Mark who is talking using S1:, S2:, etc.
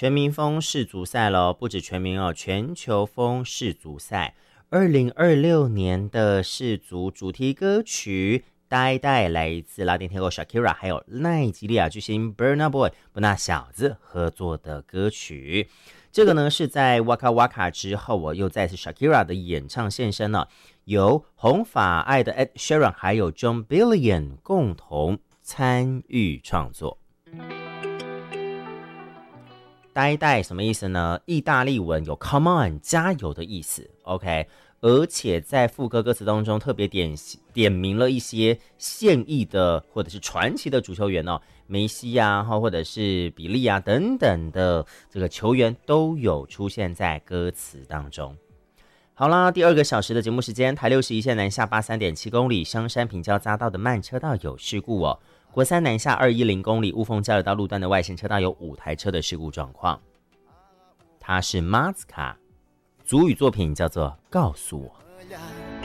S1: 全民风世足赛咯，不止全民哦，全球风世足赛。2026年的世足主题歌曲呆呆来自拉丁天后 Shakira 还有奈及利亚巨星 Burna Boy 不那小子合作的歌曲。这个呢是在 Waka Waka 之后，我又再次 Shakira 的演唱现身了，由红发爱的 Ed Sheeran 还有 John Billion 共同参与创作。呆呆什么意思呢？意大利文有 Come on 加油的意思 OK， 而且在副歌歌词当中特别点明了一些现役的或者是传奇的足球员哦，梅西啊或者是比利啊等等的这个球员都有出现在歌词当中。好啦，第2个小时的节目时间，台61线南下8 3.7公里，香山平交匝道的慢车道有事故哦。国三南下210公里，雾峰交流道路段的外线车道有5台车的事故状况。它是马斯卡，族语作品叫做《告诉我》。